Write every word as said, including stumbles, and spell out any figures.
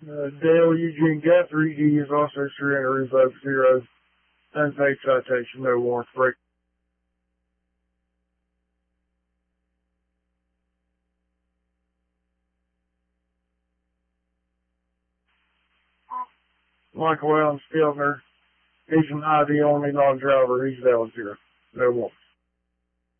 Uh, Dale Eugene Guthrie, he is also surrender revoked zero. Unpaid citation, no warrant break. Michael Allen Skeltner, he's an I D only, non-driver. He's valid zero. No warrant.